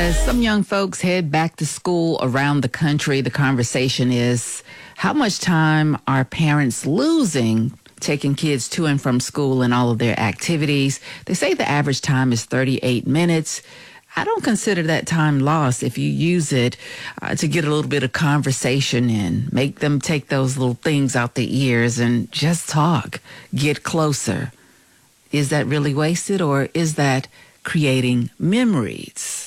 As some young folks head back to school around the country, the conversation is how much time are parents losing taking kids to and from school and all of their activities? They say the average time is 38 minutes. I don't consider that time lost if you use it to get a little bit of conversation in, make them take those little things out their ears and just talk, get closer. Is that really wasted, or is that creating memories?